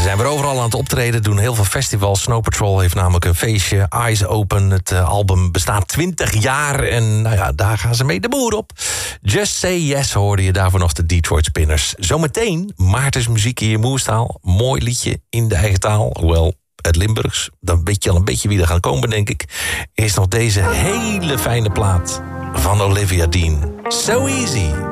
Ze zijn weer overal aan het optreden, doen heel veel festivals. Snow Patrol heeft namelijk een feestje, Eyes Open. Het album bestaat 20 jaar en nou ja, daar gaan ze mee de boer op. Just Say Yes hoorde je daarvoor nog de Detroit Spinners. Zometeen Maartens muziek in je moerstaal. Mooi liedje in de eigen taal, hoewel het Limburgs. Dan weet je al een beetje wie er gaan komen, denk ik. Eerst nog deze hele fijne plaat van Olivia Dean. So Easy.